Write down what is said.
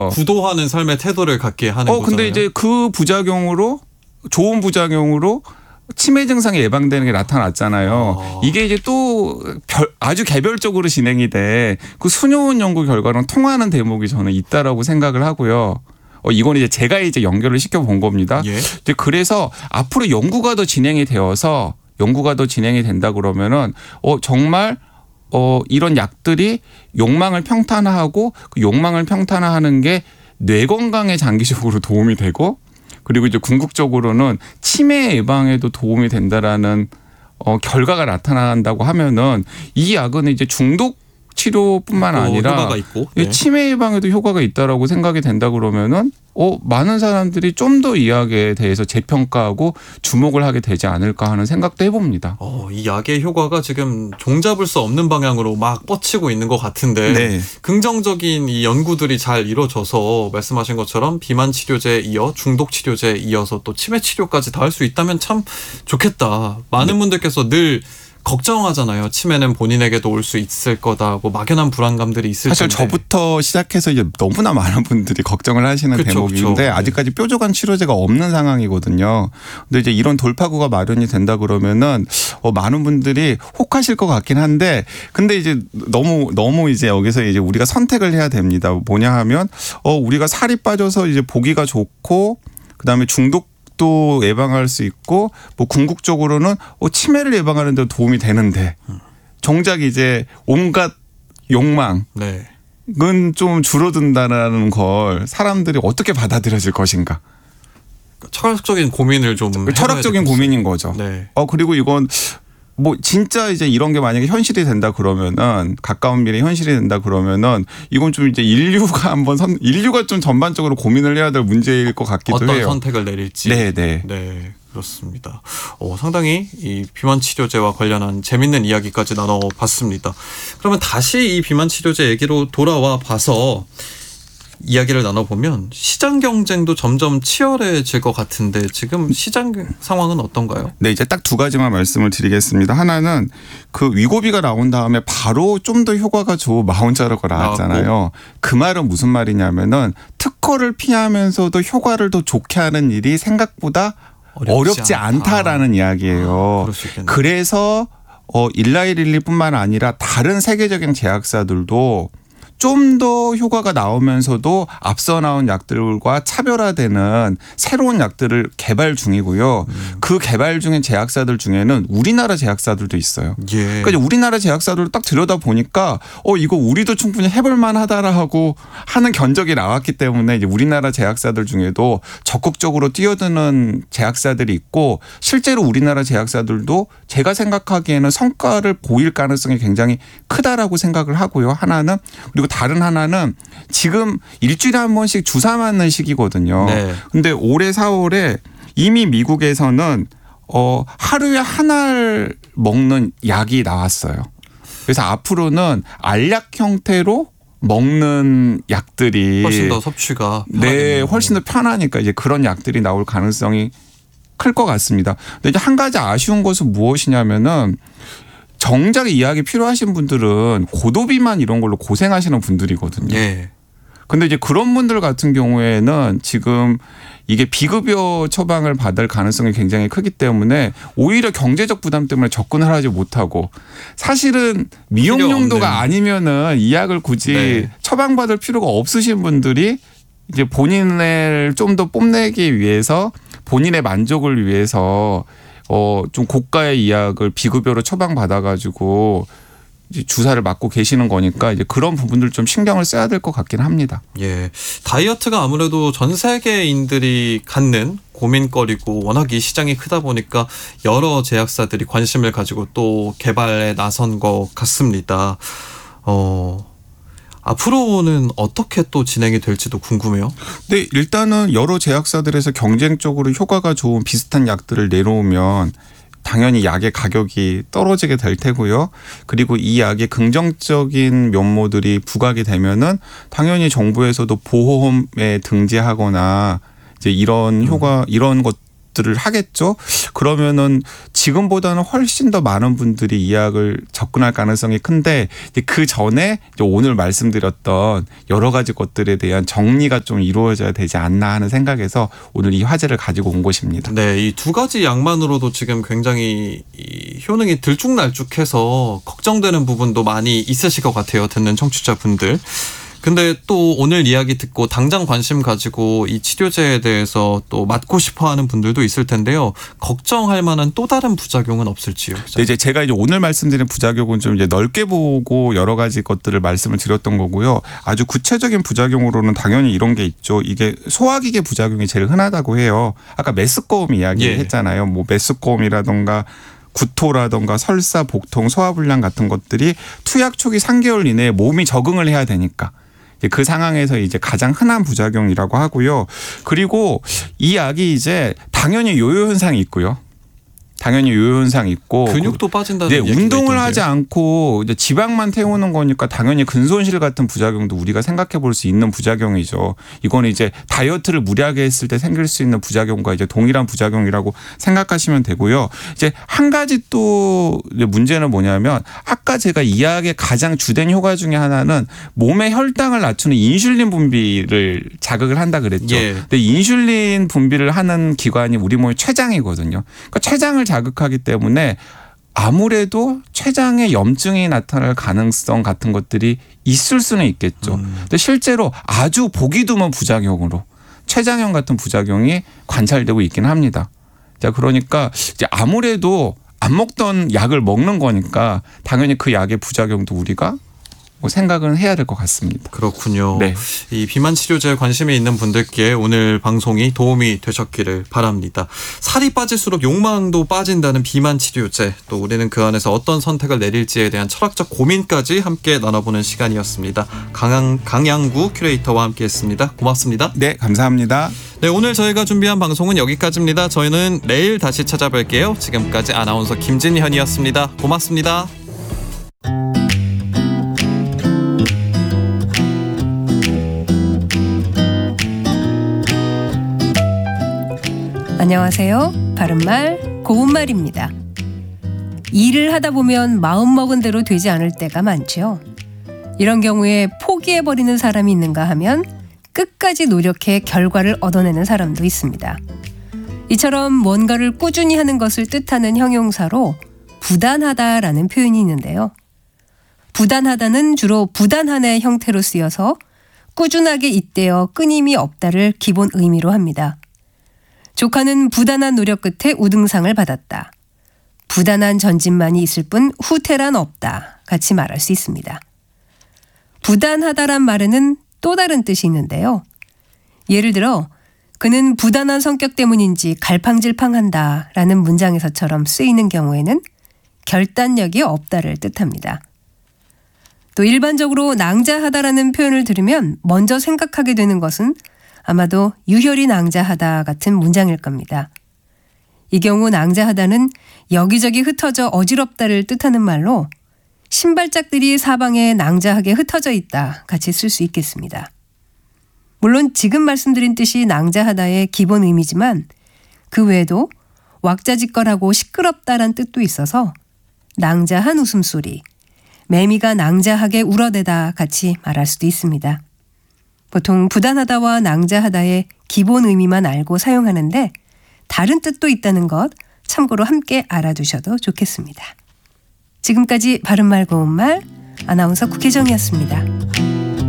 구도하는 삶의 태도를 갖게 하는 거잖아요. 근데 이제 그 부작용으로 좋은 부작용으로 치매 증상이 예방되는 게 나타났잖아요. 이게 이제 또 아주 개별적으로 진행이 돼 그 수녀원 연구 결과랑 통하는 대목이 저는 있다라고 생각을 하고요. 이건 이제 제가 이제 연결을 시켜본 겁니다. 예. 이제 그래서 앞으로 연구가 더 진행이 된다 그러면은 정말 이런 약들이 욕망을 평탄화하고 그 욕망을 평탄화하는 게 뇌 건강에 장기적으로 도움이 되고 그리고 이제 궁극적으로는 치매 예방에도 도움이 된다라는 결과가 나타난다고 하면은 이 약은 이제 중독 치료뿐만 아니라 효과가 있고, 네. 치매 예방에도 효과가 있다라고 생각이 된다 그러면은 많은 사람들이 좀 더 이 약에 대해서 재평가하고 주목을 하게 되지 않을까 하는 생각도 해봅니다. 이 약의 효과가 지금 종잡을 수 없는 방향으로 막 뻗치고 있는 것 같은데 네. 긍정적인 이 연구들이 잘 이루어져서 말씀하신 것처럼 비만 치료제에 이어 중독 치료제에 이어서 또 치매 치료까지 다 할 수 있다면 참 좋겠다. 많은 분들께서 늘 걱정하잖아요. 치매는 본인에게도 올 수 있을 거다. 막연한 불안감들이 있을 사실 텐데. 저부터 시작해서 이제 너무나 많은 분들이 걱정을 하시는 대목인데 아직까지 뾰족한 치료제가 없는 상황이거든요. 근데 이제 이런 돌파구가 마련이 된다 그러면은 많은 분들이 혹하실 것 같긴 한데 근데 이제 너무 이제 여기서 이제 우리가 선택을 해야 됩니다. 뭐냐 하면 우리가 살이 빠져서 이제 보기가 좋고 그다음에 중독 또 예방할 수 있고 궁극적으로는 치매를 예방하는 데 도움이 되는데 정작 이제 온갖 욕망은 네. 좀 줄어든다는 걸 사람들이 어떻게 받아들여질 것인가. 철학적인 고민을 좀 철학적인 고민인 거죠. 네. 그리고 이건 진짜 이제 이런 게 만약에 현실이 된다 그러면은 가까운 미래 현실이 된다 그러면은 이건 좀 이제 인류가 좀 전반적으로 고민을 해야 될 문제일 것 같기도 어떤 해요. 어떤 선택을 내릴지. 네. 그렇습니다. 상당히 이 비만 치료제와 관련한 재밌는 이야기까지 나눠봤습니다. 그러면 다시 이 비만 치료제 얘기로 돌아와 봐서 이야기를 나눠보면 시장 경쟁도 점점 치열해질 것 같은데 지금 시장 상황은 어떤가요? 네, 이제 딱 두 가지만 말씀을 드리겠습니다. 하나는 그 위고비가 나온 다음에 바로 좀 더 효과가 좋은 마운자라고 나왔잖아요. 그 말은 무슨 말이냐면은 특허를 피하면서도 효과를 더 좋게 하는 일이 생각보다 어렵지 않다라는 이야기예요. 그럴 수 있겠네요. 그래서 일라이릴리뿐만 아니라 다른 세계적인 제약사들도 좀 더 효과가 나오면서도 앞서 나온 약들과 차별화되는 새로운 약들을 개발 중이고요. 그 개발 중인 제약사들 중에는 우리나라 제약사들도 있어요. 예. 그러니까 우리나라 제약사들을 딱 들여다보니까 이거 우리도 충분히 해볼 만하다라고 하는 견적이 나왔기 때문에 이제 우리나라 제약사들 중에도 적극적으로 뛰어드는 제약사들이 있고 실제로 우리나라 제약사들도 제가 생각하기에는 성과를 보일 가능성이 굉장히 크다라고 생각을 하고요. 하나는 그리고 다른 하나는 지금 일주일에 한 번씩 주사 맞는 시기거든요. 네. 근데 올해 4월에 이미 미국에서는 하루에 한 알 먹는 약이 나왔어요. 그래서 앞으로는 알약 형태로 먹는 약들이 훨씬 더 섭취가 훨씬 더 편하니까 이제 그런 약들이 나올 가능성이 클 것 같습니다. 근데 이제 한 가지 아쉬운 것은 무엇이냐면은 정작 이 약이 필요하신 분들은 고도비만 이런 걸로 고생하시는 분들이거든요. 예. 근데 이제 그런 분들 같은 경우에는 지금 이게 비급여 처방을 받을 가능성이 굉장히 크기 때문에 오히려 경제적 부담 때문에 접근을 하지 못하고 사실은 미용 용도가 아니면은 이 약을 굳이 처방받을 필요가 없으신 분들이 이제 본인을 좀 더 뽐내기 위해서 본인의 만족을 위해서 좀 고가의 이 약을 비급여로 처방받아가지고 이제 주사를 맞고 계시는 거니까 이제 그런 부분들 좀 신경을 써야 될 것 같긴 합니다. 예, 다이어트가 아무래도 전 세계인들이 갖는 고민거리고 워낙 이 시장이 크다 보니까 여러 제약사들이 관심을 가지고 또 개발에 나선 것 같습니다. 앞으로는 어떻게 또 진행이 될지도 궁금해요. 네, 일단은 여러 제약사들에서 경쟁적으로 효과가 좋은 비슷한 약들을 내놓으면 당연히 약의 가격이 떨어지게 될 테고요. 그리고 이 약의 긍정적인 면모들이 부각이 되면은 당연히 정부에서도 보험에 등재하거나 이제 이런 효과 이런 것 것들을 하겠죠. 그러면은 지금보다는 훨씬 더 많은 분들이 이 약을 접근할 가능성이 큰데 그 전에 오늘 말씀드렸던 여러 가지 것들에 대한 정리가 좀 이루어져야 되지 않나 하는 생각에서 오늘 이 화제를 가지고 온 것입니다. 네, 이 두 가지 약만으로도 지금 굉장히 이 효능이 들쭉날쭉해서 걱정되는 부분도 많이 있으실 것 같아요. 듣는 청취자분들. 근데 또 오늘 이야기 듣고 당장 관심 가지고 이 치료제에 대해서 또 맞고 싶어 하는 분들도 있을 텐데요. 걱정할 만한 또 다른 부작용은 없을지요? 네, 이제 제가 이제 오늘 말씀드린 부작용은 좀 이제 넓게 보고 여러 가지 것들을 말씀을 드렸던 거고요. 아주 구체적인 부작용으로는 당연히 이런 게 있죠. 이게 소화기계 부작용이 제일 흔하다고 해요. 아까 메스꺼움 이야기 했잖아요. 뭐 메스꺼움이라던가 구토라던가 설사, 복통, 소화불량 같은 것들이 투약 초기 3개월 이내에 몸이 적응을 해야 되니까 그 상황에서 이제 가장 흔한 부작용이라고 하고요. 그리고 이 약이 이제 당연히 요요 현상이 있고요. 당연히 요요 현상이 있고 근육도 빠진다는 얘기가 운동을 있던데요. 하지 않고 이제 지방만 태우는 거니까 당연히 근손실 같은 부작용도 우리가 생각해 볼 수 있는 부작용이죠. 이거는 이제 다이어트를 무리하게 했을 때 생길 수 있는 부작용과 이제 동일한 부작용이라고 생각하시면 되고요. 이제 한 가지 또 문제는 뭐냐면 아까 제가 이 약의 가장 주된 효과 중에 하나는 몸의 혈당을 낮추는 인슐린 분비를 자극을 한다 그랬죠. 근데 인슐린 분비를 하는 기관이 우리 몸의 췌장이거든요. 그러니까 췌장을 자극하기 때문에 아무래도 췌장에 염증이 나타날 가능성 같은 것들이 있을 수는 있겠죠. 근데 실제로 아주 보기 드문 부작용으로 췌장염 같은 부작용이 관찰되고 있긴 합니다. 자, 그러니까 이제 아무래도 안 먹던 약을 먹는 거니까 당연히 그 약의 부작용도 우리가 뭐 생각은 해야 될 것 같습니다. 그렇군요. 네. 이 비만 치료제에 관심이 있는 분들께 오늘 방송이 도움이 되셨기를 바랍니다. 살이 빠질수록 욕망도 빠진다는 비만 치료제, 또 우리는 그 안에서 어떤 선택을 내릴지에 대한 철학적 고민까지 함께 나눠보는 시간이었습니다. 강양구 큐레이터와 함께했습니다. 고맙습니다. 네, 감사합니다. 네, 오늘 저희가 준비한 방송은 여기까지입니다. 저희는 내일 다시 찾아뵐게요. 지금까지 아나운서 김진현이었습니다. 고맙습니다. 안녕하세요. 바른말 고운말입니다. 일을 하다 보면 마음먹은 대로 되지 않을 때가 많죠. 이런 경우에 포기해버리는 사람이 있는가 하면 끝까지 노력해 결과를 얻어내는 사람도 있습니다. 이처럼 뭔가를 꾸준히 하는 것을 뜻하는 형용사로 부단하다라는 표현이 있는데요. 부단하다는 주로 부단한의 형태로 쓰여서 꾸준하게 잇대어 끊임이 없다를 기본 의미로 합니다. 조카는 부단한 노력 끝에 우등상을 받았다. 부단한 전진만이 있을 뿐 후퇴란 없다. 같이 말할 수 있습니다. 부단하다란 말에는 또 다른 뜻이 있는데요. 예를 들어 그는 부단한 성격 때문인지 갈팡질팡한다 라는 문장에서처럼 쓰이는 경우에는 결단력이 없다를 뜻합니다. 또 일반적으로 낭자하다라는 표현을 들으면 먼저 생각하게 되는 것은 아마도 유혈이 낭자하다 같은 문장일 겁니다. 이 경우 낭자하다는 여기저기 흩어져 어지럽다를 뜻하는 말로 신발짝들이 사방에 낭자하게 흩어져 있다 같이 쓸 수 있겠습니다. 물론 지금 말씀드린 뜻이 낭자하다의 기본 의미지만 그 외에도 왁자지껄하고 시끄럽다란 뜻도 있어서 낭자한 웃음소리, 매미가 낭자하게 울어대다 같이 말할 수도 있습니다. 보통 부단하다와 낭자하다의 기본 의미만 알고 사용하는데 다른 뜻도 있다는 것 참고로 함께 알아두셔도 좋겠습니다. 지금까지 바른말 고운말 아나운서 국혜정이었습니다.